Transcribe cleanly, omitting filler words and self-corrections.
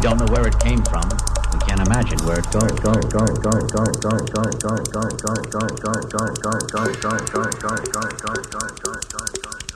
don't know where it came from. We can't imagine where it goes.